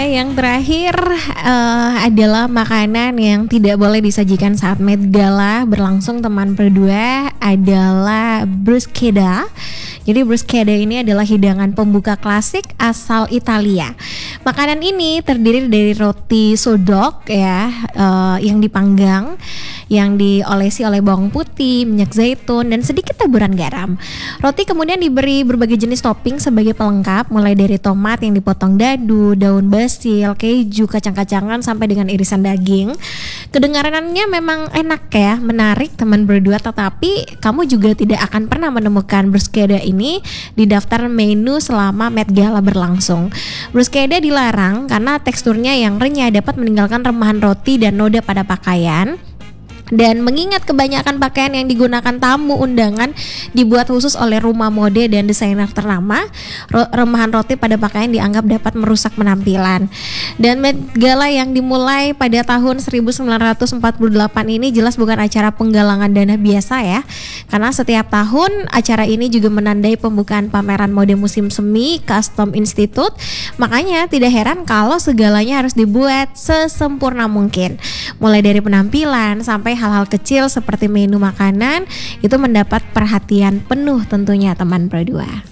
Yang terakhir adalah makanan yang tidak boleh disajikan saat Met Gala berlangsung teman berdua adalah bruschetta. Jadi bruschetta ini adalah hidangan pembuka klasik asal Italia. Makanan ini terdiri dari roti sodok ya, yang dipanggang, yang diolesi oleh bawang putih, minyak zaitun, dan sedikit taburan garam. Roti kemudian diberi berbagai jenis topping sebagai pelengkap, mulai dari tomat yang dipotong dadu, daun basil, keju, kacang-kacangan, sampai dengan irisan daging. Kedengarannya memang enak ya, menarik teman berdua, tetapi kamu juga tidak akan pernah menemukan bruschetta ini di daftar menu selama Met Gala berlangsung. Bruschetta dilarang karena teksturnya yang renyah dapat meninggalkan remahan roti dan noda pada pakaian. Dan mengingat kebanyakan pakaian yang digunakan tamu undangan dibuat khusus oleh rumah mode dan desainer ternama, remahan roti pada pakaian dianggap dapat merusak penampilan. Dan Met Gala yang dimulai pada tahun 1948 ini jelas bukan acara penggalangan dana biasa ya, karena setiap tahun acara ini juga menandai pembukaan pameran mode musim semi Custom Institute. Makanya tidak heran kalau segalanya harus dibuat sesempurna mungkin, mulai dari penampilan sampai hal-hal kecil seperti menu makanan itu mendapat perhatian penuh tentunya teman berdua.